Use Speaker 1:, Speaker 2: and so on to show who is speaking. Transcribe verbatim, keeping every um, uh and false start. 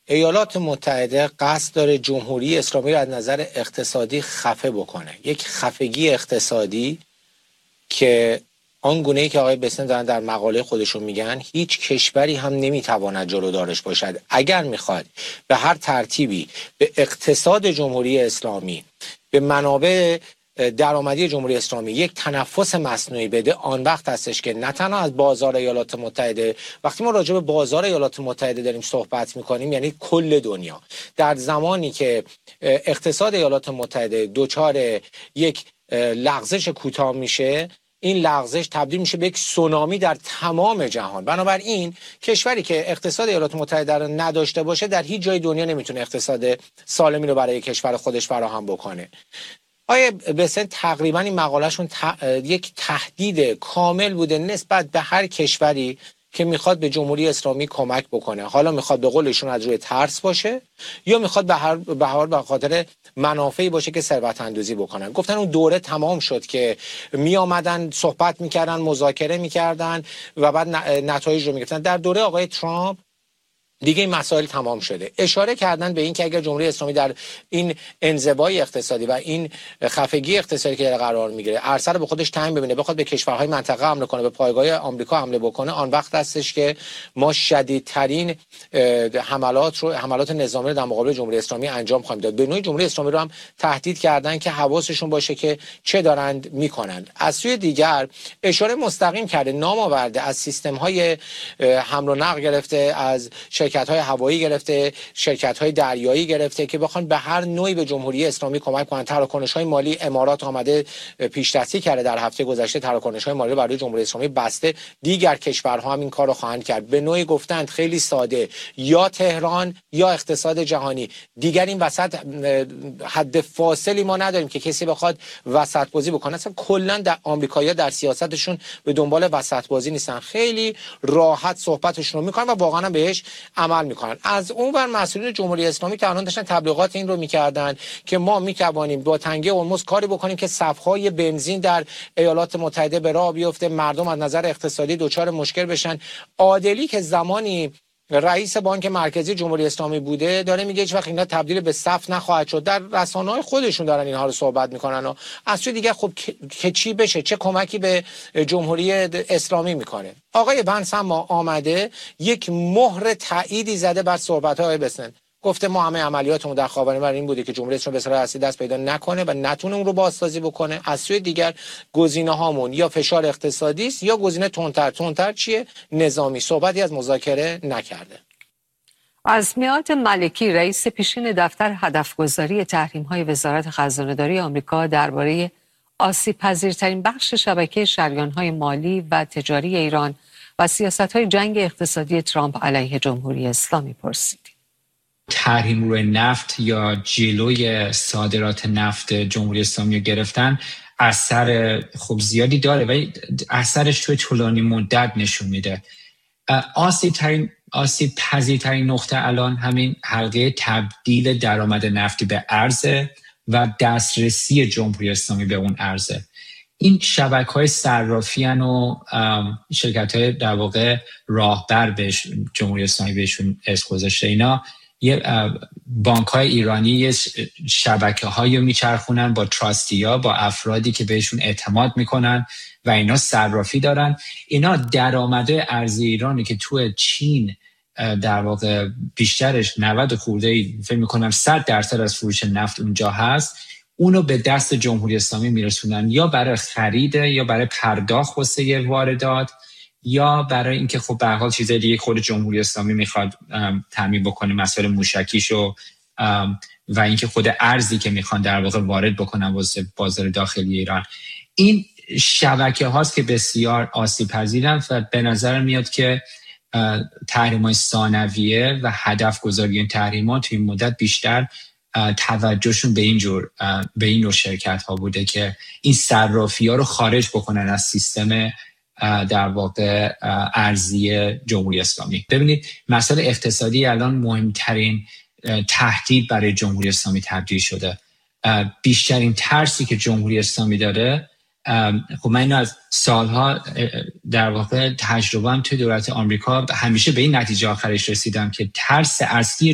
Speaker 1: ایالات متحده قصد داره جمهوری اسلامی رو از نظر اقتصادی خفه بکنه، یک خفگی اقتصادی که آنگونه‌ای که آقای بسن دارن در مقاله خودشون میگن هیچ کشوری هم نمیتواند جلودارش باشد. اگر میخواد به هر ترتیبی به اقتصاد جمهوری اسلامی، به منابع درآمدی جمهوری اسلامی یک تنفس مصنوعی بده، آن وقت هستش که نه تنها از بازار ایالات متحده، وقتی ما راجع به بازار ایالات متحده داریم صحبت میکنیم یعنی کل دنیا، در زمانی که اقتصاد ایالات متحده دچار یک لغزش کوتاه میشه، این لغزش تبدیل میشه به یک سونامی در تمام جهان. بنابراین کشوری که اقتصاد ایالات متحده رو نداشته باشه در هیچ جای دنیا نمیتونه اقتصاد سالمی رو برای کشور خودش فراهم بکنه. آیه بسن تقریبا این مقالهشون ت... یک تهدید کامل بوده نسبت به هر کشوری که میخواد به جمهوری اسلامی کمک بکنه، حالا میخواد به قولشون از روی ترس باشه یا میخواد به هر به هر به خاطر منافعی باشه که ثروت اندوزی بکنن. گفتن اون دوره تمام شد که می آمدن صحبت میکردن، مذاکره میکردن و بعد نتایج رو میگفتن. در دوره آقای ترامپ دیگه این مسائل تمام شده. اشاره کردن به این که اگر جمهوری اسلامی در این انزوای اقتصادی و این خفگی اقتصادی که در قرار میگیره عرصه رو به خودش تعیین ببینه، بخواد به کشورهای منطقه حمله کنه، به پایگاه آمریکا حمله بکنه، آن وقت هستش که ما شدیدترین حملات رو حملات نظامی رو در مقابل جمهوری اسلامی انجام خواهیم داد. به نوعی جمهوری اسلامی رو هم تهدید کردن که حواسشون باشه که چه دارند میکنن. از سوی دیگر اشاره مستقیم کرده، نام آورده از سیستم های حمل و نقل گرفته، از شرکت‌های هوایی گرفته، شرکت‌های دریایی گرفته که بخوان به هر نوعی به جمهوری اسلامی کمک کنن. تراکنش‌های مالی امارات آمده پیش‌دستی کرده در هفته گذشته، تراکنش‌های مالی برای جمهوری اسلامی بسته. دیگر کشورها هم این کارو خواهند کرد. به نوعی گفتند خیلی ساده، یا تهران یا اقتصاد جهانی. دیگر این وسط حد فاصلی ما نداریم که کسی بخواد وسط بازی بکنه. اصلا کلا در آمریکایی‌ها در سیاستشون به دنبال وسط بازی نیستن، خیلی راحت صحبتشون رو میکنن و واقعا بهش عمل میکنن. از اون ور مسئولین جمهوری اسلامی که الان داشتن تبلیغات این رو میکردن که ما میتوانیم با تنگه هرمز کاری بکنیم که صفهای بنزین در ایالات متحده به راه بیفته، مردم از نظر اقتصادی دچار مشکل بشن. عادلی که زمانی رئیس بانک مرکزی جمهوری اسلامی بوده داره میگه هیچ وقت اینا تبدیل به صف نخواهد شد. در رسانه‌های خودشون دارن اینها رو صحبت میکنن و از سوی دیگه خب که چی بشه، چه کمکی به جمهوری اسلامی میکنه. آقای ونس هم آمده یک مهر تأییدی زده بر صحبت‌های بسن، گفته ما همه عملیاتمون در خاورمیانه این بوده که جمهوری اسلامی به صورت اصلی دست پیدا نکنه و نتونه اون رو بازسازی بکنه. از سوی دیگر گزینه‌هامون یا فشار اقتصادی است یا گزینه تندتر. تندتر چیه؟ نظامی. صحبتی از مذاکره نکرده.
Speaker 2: عظمیات ملکی رئیس پیشین دفتر هدفگذاری تحریم‌های وزارت خزانه‌داری آمریکا درباره آسیب‌پذیرترین بخش شبکه شریان‌های مالی و تجاری ایران و سیاست‌های جنگ اقتصادی ترامپ علیه جمهوری اسلامی پرسید.
Speaker 3: تحریم روی نفت یا جلوی صادرات نفت جمهوری اسلامی رو گرفتن اثر خوب زیادی داره ولی اثرش توی طولانی مدت نشون میده. آسیب ترین آسیب پذیرترین نقطه الان همین حلقه تبدیل درآمد نفتی به ارز و دسترسی جمهوری اسلامی به اون ارزه. این شبکه‌های صرافی ان و شرکت‌های در واقع راهبر به جمهوری اسلامی بهشون اسم گذاشته، اینا یه بانک‌های ایرانی یه شبکه‌هایی رو میچرخونن با تراستیا، با افرادی که بهشون اعتماد میکنن و اینا صرافی دارن. اینا درآمدهای ارزی ایرانی که تو چین در واقع بیشترش نود خورده فکر میکنم صد درصد از فروش نفت اونجا هست، اونو به دست جمهوری اسلامی میرسونن یا برای خرید یا برای پرداخت واسه واردات یا برای اینکه خب به هر حال چیزای دیگه خود جمهوری اسلامی میخواد تامین بکنه، مسائل موشکیشو و اینکه خود ارزی که میخوان در واقع وارد بکنن واسه بازار داخلی ایران. این شبکه هاست که بسیار آسیب پذیرن و به نظر میاد که تحریم‌های ثانویه و هدف گذاری این تحریمات توی این مدت بیشتر توجهشون به این جور به این نوع شرکت ها بوده که این صرافی ها رو خارج بکنن از سیستم در واقع ارزی جمهوری اسلامی. ببینید مسئله اقتصادی الان مهمترین تهدید برای جمهوری اسلامی تبدیل شده. بیشترین ترسی که جمهوری اسلامی داره، خب من اینو از سالها در واقع تجربه‌ام توی دولت آمریکا همیشه به این نتیجه آخرش رسیدم که ترس اصلی